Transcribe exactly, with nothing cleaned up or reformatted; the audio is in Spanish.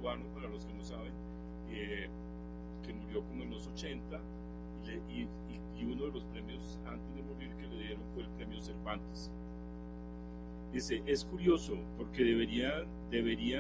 peruano, para los que no saben, eh, que murió como en los ochenta, y, le, y, y, y uno de los premios antes de morir que le dieron fue el premio Cervantes. Dice, es curioso, porque debería, debería